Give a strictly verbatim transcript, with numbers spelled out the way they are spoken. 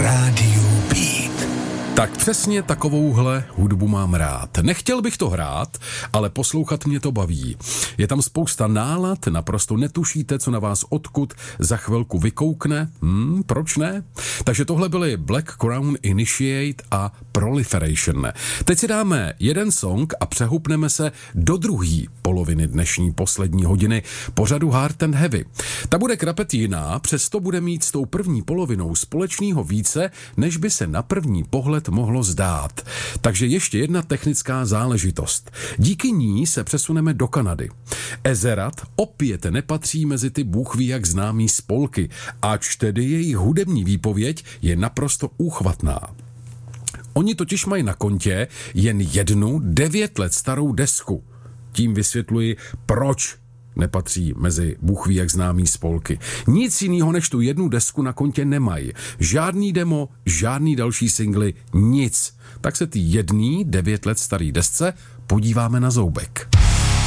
rádiu Beat. Tak přesně takovouhle hudbu mám rád. Nechtěl bych to hrát, ale poslouchat mě to baví. Je tam spousta nálad, naprosto netušíte, co na vás odkud za chvilku vykoukne. Hmm, proč ne? Takže tohle byly Black Crown Initiate a Proliferation. Teď si dáme jeden song a přehupneme se do druhé poloviny dnešní poslední hodiny pořadu Hard and Heavy. Ta bude krapet jiná, přesto bude mít s tou první polovinou společného více, než by se na první pohled mohlo zdát. Takže ještě jedna technická záležitost. Díky ní se přesuneme do Kanady. Ezerat opět nepatří mezi ty bůhví jak známý spolky, ač tedy jejich hudební výpověď je naprosto úchvatná. Oni totiž mají na kontě jen jednu devět let starou desku. Tím vysvětluji, proč nepatří mezi bůhví jak známý spolky. Nic jiného než tu jednu desku na kontě nemají. Žádný demo, žádný další singly, nic. Tak se ty jedný devět let starý desce podíváme na zoubek.